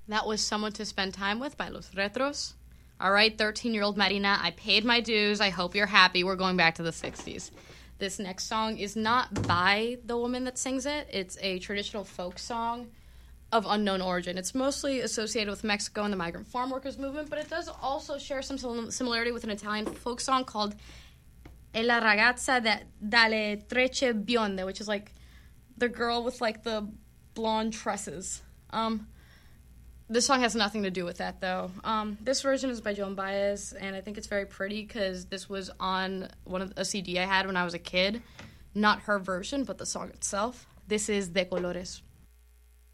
That was Someone to Spend Time With by Los Retros. All right, 13-year-old Marina, I paid my dues. I hope you're happy. We're going back to the 60s. This next song is not by the woman that sings it. It's a traditional folk song of unknown origin. It's mostly associated with Mexico and the migrant farm workers movement, but it does also share some similarity with an Italian folk song called E la ragazza dalle trecce bionde, which is like the girl with like the blonde tresses. This song has nothing to do with that, though. This version is by Joan Baez, and I think it's very pretty because this was on a CD I had when I was a kid. Not her version, but the song itself. This is De Colores.